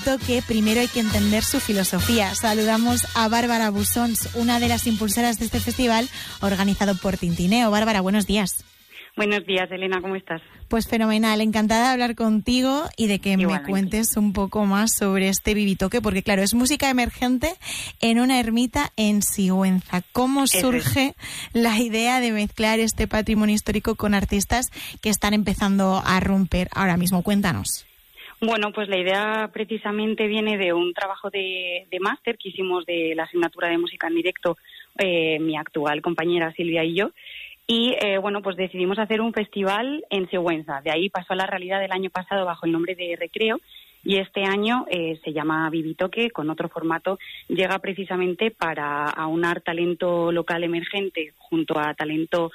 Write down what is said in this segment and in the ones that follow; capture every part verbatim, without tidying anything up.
Vivitoque, primero hay que entender su filosofía. Saludamos a Bárbara Busons, una de las impulsoras de este festival organizado por Tintineo. Bárbara, buenos días. Buenos días, Elena, ¿cómo estás? Pues fenomenal, encantada de hablar contigo y de que Igualmente. me cuentes un poco más sobre este Vivitoque, porque claro, es música emergente en una ermita en Sigüenza. ¿Cómo surge la idea de mezclar este patrimonio histórico con artistas que están empezando a romper ahora mismo? Cuéntanos. Bueno, pues la idea precisamente viene de un trabajo de, de máster que hicimos de la asignatura de música en directo, eh, mi actual compañera Silvia y yo. Y, eh, bueno, pues decidimos hacer un festival en Sigüenza. De ahí pasó a la realidad del año pasado bajo el nombre de Recreo. Y este año eh, se llama Vivitoque, con otro formato. Llega precisamente para aunar talento local emergente junto a talento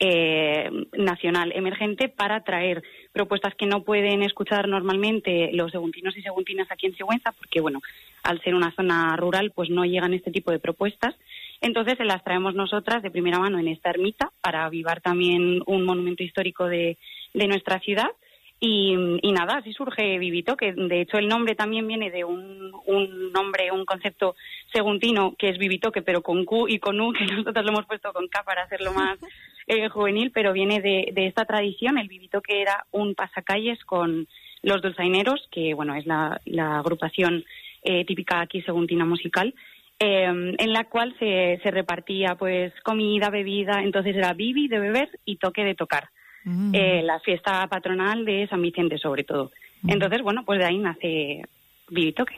eh, nacional emergente para traer propuestas que no pueden escuchar normalmente los seguntinos y seguntinas aquí en Sigüenza, porque, bueno, al ser una zona rural, pues no llegan este tipo de propuestas. Entonces se las traemos nosotras de primera mano en esta ermita para avivar también un monumento histórico de, de nuestra ciudad. Y, y nada, así surge Vivitoque. De hecho, el nombre también viene de un, un nombre, un concepto seguntino que es Vivitoque, pero con Q y con U, que nosotros lo hemos puesto con K para hacerlo más eh, juvenil, pero viene de, de esta tradición. El Vivitoque era un pasacalles con los dulzaineros, que bueno, es la, la agrupación eh, típica aquí seguntina musical, Eh, en la cual se, se repartía pues comida, bebida, entonces era bibi de beber y toque de tocar. Mm. Eh, la fiesta patronal de San Vicente sobre todo. Mm. Entonces, bueno, pues de ahí nace Vivitoque.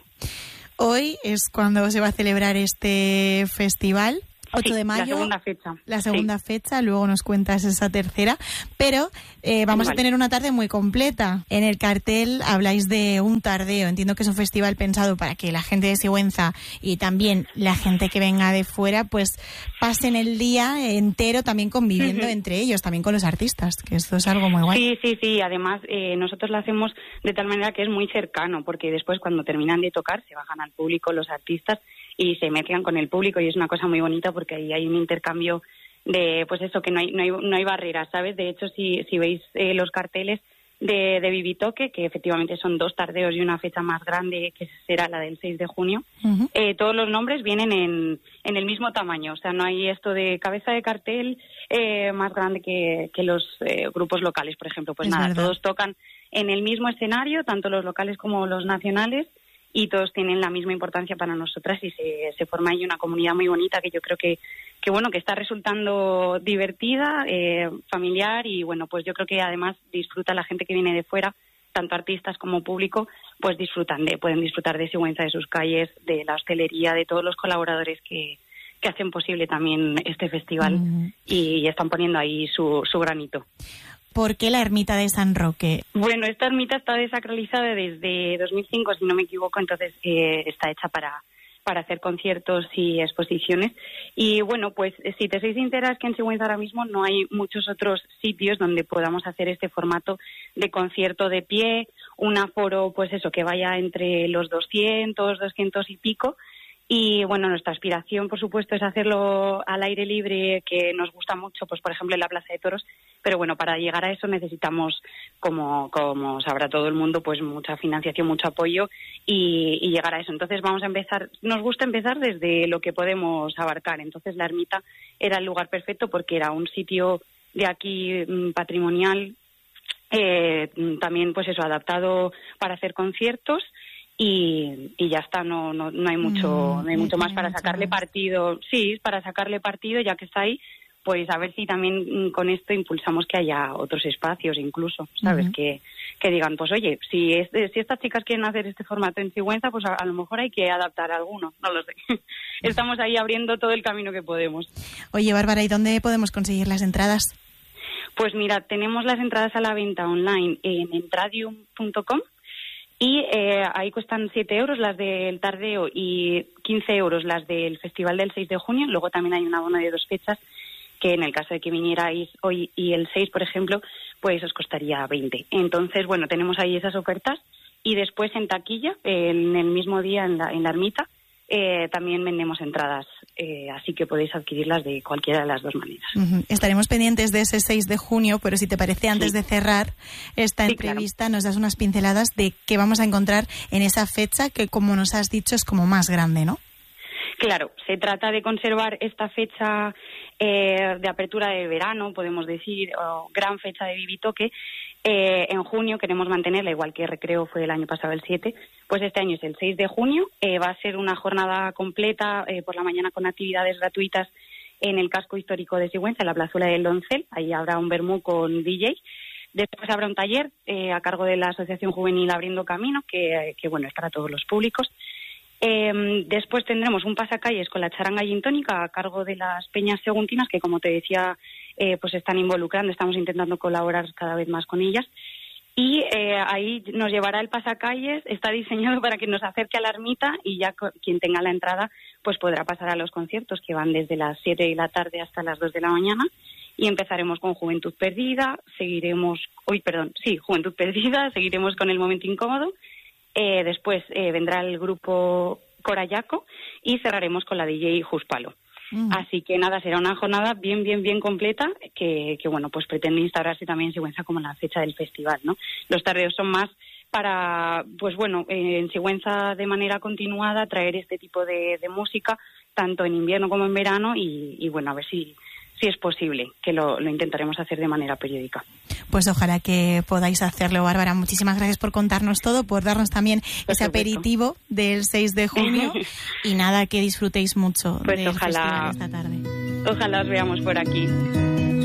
Hoy es cuando se va a celebrar este festival. ocho de mayo, la segunda fecha. La segunda sí. fecha, luego nos cuentas esa tercera, pero eh, vamos vale. a tener una tarde muy completa. En el cartel habláis de un tardeo, entiendo que es un festival pensado para que la gente de Sigüenza y también la gente que venga de fuera, pues pasen el día entero también conviviendo uh-huh. entre ellos, también con los artistas, que esto es algo muy guay. Sí, sí, sí, además eh, nosotros lo hacemos de tal manera que es muy cercano, porque después cuando terminan de tocar se bajan al público los artistas y se mezclan con el público y es una cosa muy bonita porque ahí hay un intercambio de, pues eso, que no hay no hay, no hay barreras, ¿sabes? De hecho, si si veis eh, los carteles de, de Vivitoque, que efectivamente son dos tardeos y una fecha más grande, que será la del seis de junio, uh-huh. eh, todos los nombres vienen en, en el mismo tamaño, o sea, no hay esto de cabeza de cartel eh, más grande que, que los eh, grupos locales, por ejemplo. Pues es nada, verdad. Todos tocan en el mismo escenario, tanto los locales como los nacionales, y todos tienen la misma importancia para nosotras y se, se forma ahí una comunidad muy bonita que yo creo que, que bueno, que está resultando divertida, eh, familiar y bueno, pues yo creo que además disfruta la gente que viene de fuera, tanto artistas como público, pues disfrutan de, pueden disfrutar de Sigüenza, de sus calles, de la hostelería, de todos los colaboradores que, que hacen posible también este festival mm. y, y están poniendo ahí su, su granito. ¿Por qué la ermita de San Roque? Bueno, esta ermita está desacralizada desde dos mil cinco, si no me equivoco, entonces eh, está hecha para, para hacer conciertos y exposiciones. Y bueno, pues si te soy sincera, es que en Sigüenza ahora mismo no hay muchos otros sitios donde podamos hacer este formato de concierto de pie, un aforo, pues eso, que vaya entre los doscientos, doscientos y pico. Y bueno, nuestra aspiración, por supuesto, es hacerlo al aire libre, que nos gusta mucho, pues por ejemplo en la Plaza de Toros, pero bueno, para llegar a eso necesitamos, como como sabrá todo el mundo, pues mucha financiación, mucho apoyo y, y llegar a eso. Entonces vamos a empezar, nos gusta empezar desde lo que podemos abarcar. Entonces la ermita era el lugar perfecto porque era un sitio de aquí mmm, patrimonial, eh, también pues eso, adaptado para hacer conciertos. Y, y ya está, no no no hay mucho mm, no hay mucho más para sacarle partido. Sí, para sacarle partido, ya que está ahí, pues a ver si también con esto impulsamos que haya otros espacios incluso, ¿sabes? Uh-huh. Que que digan, pues oye, si es, si estas chicas quieren hacer este formato en Sigüenza, pues a, a lo mejor hay que adaptar alguno, no lo sé. Estamos ahí abriendo todo el camino que podemos. Oye, Bárbara, ¿y dónde podemos conseguir las entradas? Pues mira, tenemos las entradas a la venta online en entradium punto com. Y eh, ahí cuestan siete euros las del tardeo y quince euros las del festival del seis de junio. Luego también hay un abono de dos fechas que en el caso de que vinierais hoy y el seis, por ejemplo, pues os costaría veinte. Entonces, bueno, tenemos ahí esas ofertas. Y después en taquilla, en el mismo día en la, en la ermita, eh, también vendemos entradas eh, así que podéis adquirirlas de cualquiera de las dos maneras. Uh-huh. Estaremos pendientes de ese seis de junio, pero si te parece, antes sí. de cerrar esta sí, entrevista, claro. nos das unas pinceladas de qué vamos a encontrar en esa fecha que, como nos has dicho, es como más grande, ¿no? Claro, se trata de conservar esta fecha eh, de apertura de verano, podemos decir, o gran fecha de Vivitoque. Eh, en junio queremos mantenerla, igual que Recreo fue el año pasado el siete, pues este año es el seis de junio. Eh, va a ser una jornada completa eh, por la mañana con actividades gratuitas en el casco histórico de Sigüenza, en la plazuela del Doncel. Ahí habrá un vermú con D J. Después habrá un taller eh, a cargo de la Asociación Juvenil Abriendo Camino, que, que bueno, es para todos los públicos. Eh, después tendremos un pasacalles con la charanga gin tónica a cargo de las Peñas Seguntinas, que como te decía, eh, pues están involucrando, estamos intentando colaborar cada vez más con ellas. Y eh, ahí nos llevará el pasacalles, está diseñado para que nos acerque a la ermita y ya co- quien tenga la entrada pues podrá pasar a los conciertos que van desde las siete de la tarde hasta las dos de la mañana. Y empezaremos con Juventud Perdida, seguiremos, uy, perdón, sí, Juventud Perdida, seguiremos con El Momento Incómodo. Eh, después eh, vendrá el grupo Corayaco y cerraremos con la D J Juspalo. Mm. Así que nada, será una jornada bien, bien, bien completa que, que bueno, pues pretende instaurarse también en Sigüenza como la fecha del festival, ¿no? Los tardeos son más para, pues bueno, eh, en Sigüenza de manera continuada traer este tipo de, de música, tanto en invierno como en verano y, y bueno, a ver si... si es posible, que lo, lo intentaremos hacer de manera periódica. Pues ojalá que podáis hacerlo, Bárbara. Muchísimas gracias por contarnos todo, por darnos también por ese supuesto. aperitivo del seis de junio y nada, que disfrutéis mucho pues del ojalá, festival esta tarde. Ojalá os veamos por aquí.